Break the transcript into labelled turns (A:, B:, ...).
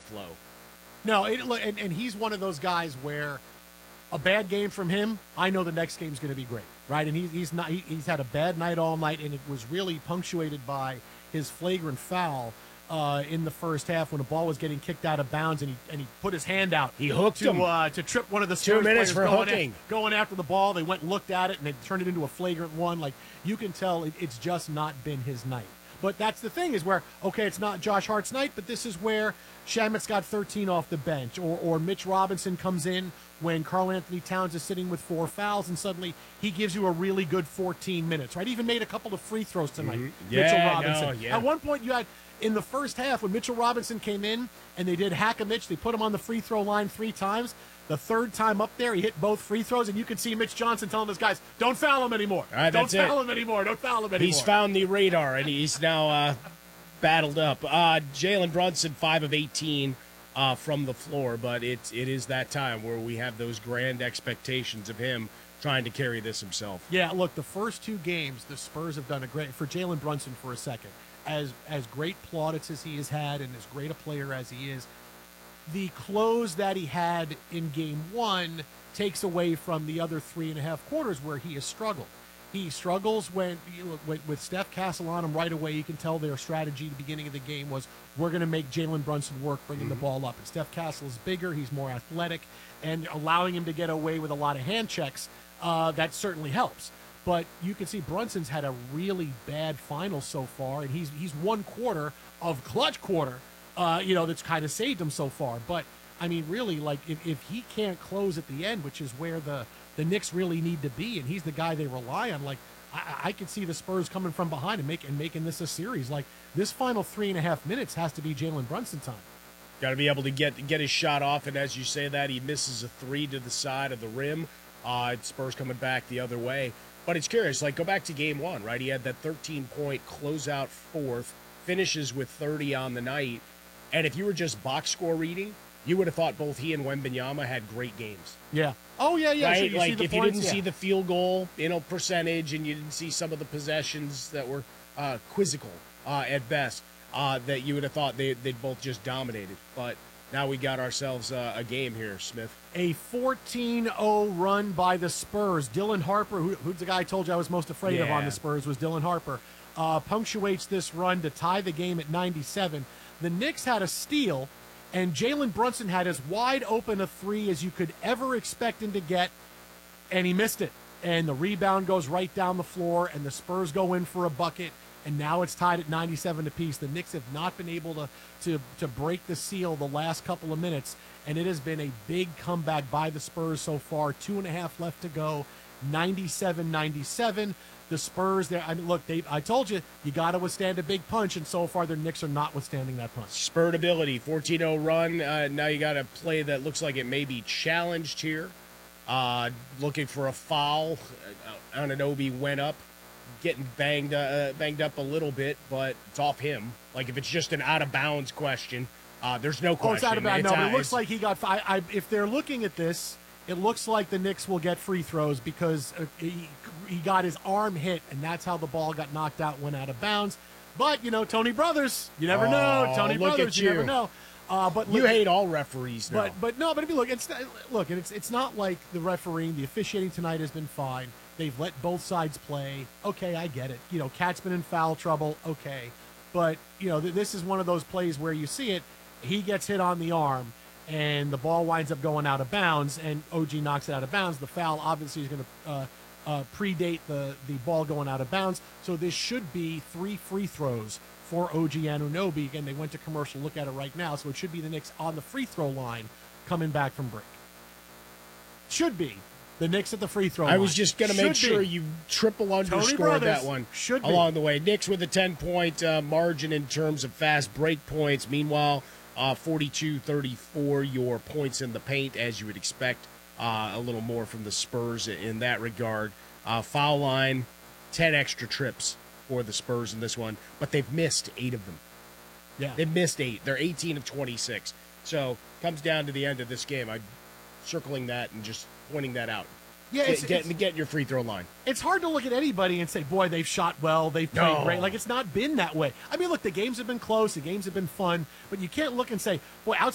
A: flow.
B: No, and he's one of those guys where a bad game from him, I know the next game's going to be great, right? And he's had a bad night all night, and it was really punctuated by his flagrant foul in the first half when the ball was getting kicked out of bounds, and he put his hand out.
A: He hooked him
B: to trip one of the Spurs
A: 2 minutes
B: players
A: for hooking.
B: Going after the ball. They went and looked at it, and they turned it into a flagrant one. Like, you can tell it's just not been his night. But that's the thing is where, okay, it's not Josh Hart's night, but this is where Shamet's got 13 off the bench, or Mitch Robinson comes in when Karl Anthony Towns is sitting with 4 fouls, and suddenly he gives you a really good 14 minutes, right? Even made a couple of free throws tonight, Mitchell Robinson. At one point you had, in the first half, when Mitchell Robinson came in and they did hack-a-Mitch, they put him on the free throw line 3 times. The third time up there, he hit both free throws, and you could see Mitch Johnson telling his guys, don't foul him anymore.
A: All right,
B: don't foul him anymore. Don't foul him anymore.
A: He's found the radar, and he's now battled up. Jalen Brunson, 5 of 18 from the floor, but it is that time where we have those grand expectations of him trying to carry this himself.
B: Yeah, look, the first 2 games, the Spurs have done a great, for Jalen Brunson for a second, as great plaudits as he has had and as great a player as he is, the close that he had in game 1 takes away from the other 3.5 quarters where he has struggled. He struggles when with Steph Castle on him right away. You can tell their strategy at the beginning of the game was, we're going to make Jalen Brunson work bringing the ball up. And Steph Castle is bigger, he's more athletic, and allowing him to get away with a lot of hand checks, that certainly helps. But you can see Brunson's had a really bad final so far, and he's 1 quarter of clutch quarter, that's kind of saved him so far. But, I mean, really, like, if he can't close at the end, which is where the Knicks really need to be, and he's the guy they rely on, like, I could see the Spurs coming from behind and making this a series. Like, this final 3.5 minutes has to be Jalen Brunson time.
A: Got to be able to get his shot off, and as you say that, he misses a 3 to the side of the rim. Spurs coming back the other way. But it's curious, like, go back to game 1, right? He had that 13-point closeout fourth, finishes with 30 on the night. And if you were just box score reading, you would have thought both he and Wembanyama had great games.
B: Yeah. Oh, yeah.
A: Right?
B: So
A: like, if you didn't see the field goal, percentage, and you didn't see some of the possessions that were quizzical at best, that you would have thought they'd both just dominated. But now we got ourselves a game here, Smith.
B: A 14-0 run by the Spurs. Dylan Harper, who's the guy I told you I was most afraid of on the Spurs, was Dylan Harper, punctuates this run to tie the game at 97. The Knicks had a steal, and Jalen Brunson had as wide open a 3 as you could ever expect him to get, and he missed it. And the rebound goes right down the floor, and the Spurs go in for a bucket, and now it's tied at 97 apiece. The Knicks have not been able to break the seal the last couple of minutes, and it has been a big comeback by the Spurs so far. 2.5 left to go, 97-97. The Spurs, look, I told you got to withstand a big punch, and so far the Knicks are not withstanding that punch.
A: Spurred ability, 14-0 run. Now you got a play that looks like it may be challenged here. Looking for a foul. Anunoby went up, getting banged up a little bit, but it's off him. Like, if it's just an out-of-bounds question, there's no question.
B: Oh, it's out of bounds. No, but it looks like he got if they're looking at this, it looks like the Knicks will get free throws because he got his arm hit, and that's how the ball got knocked out, went out of bounds. But, Tony Brothers, you never know. Tony Brothers, you never know. But
A: you hate all referees now.
B: But if you look, it's not like the refereeing, the officiating tonight has been fine. They've let both sides play. Okay, I get it. Cat's been in foul trouble. Okay. But, this is one of those plays where you see it. He gets hit on the arm, and the ball winds up going out of bounds, and OG knocks it out of bounds. The foul obviously is going to predate the ball going out of bounds. So this should be 3 free throws for OG Anunoby. Again, they went to commercial. Look at it right now. So it should be the Knicks on the free throw line coming back from break. Should be. The Knicks at the free throw line.
A: I was just going to make sure you triple underscore that one along the way. Knicks with a 10-point margin in terms of fast break points. Meanwhile, 42-34 your points in the paint, as you would expect. A little more from the Spurs in that regard. Foul line, 10 extra trips for the Spurs in this one, but they've missed 8 of them.
B: Yeah.
A: They've missed 8. They're 18 of 26. So comes down to the end of this game. I'm circling that and just pointing that out.
B: Yeah,
A: get your free throw line.
B: It's hard to look at anybody and say, boy, they've shot well, they've played great. Like, it's not been that way. I mean, look, the games have been close, the games have been fun, but you can't look and say, boy,